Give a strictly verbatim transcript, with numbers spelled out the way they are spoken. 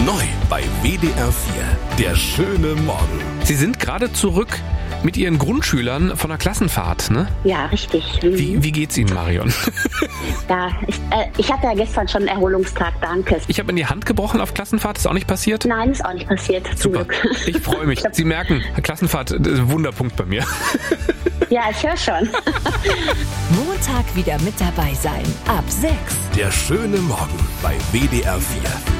Neu bei W D R vier. Der schöne Morgen. Sie sind gerade zurück mit Ihren Grundschülern von der Klassenfahrt, ne? Ja, richtig. Mhm. Wie, wie geht's Ihnen, Marion? Ja, ich, äh, ich hatte ja gestern schon einen Erholungstag, danke. Ich habe in die Hand gebrochen auf Klassenfahrt, ist auch nicht passiert? Nein, ist auch nicht passiert, zum Super, Glück. ich freue mich. Sie merken, Klassenfahrt ist ein Wunderpunkt bei mir. Ja, ich höre schon. Montag wieder mit dabei sein, ab sechs. Der schöne Morgen bei W D R vier.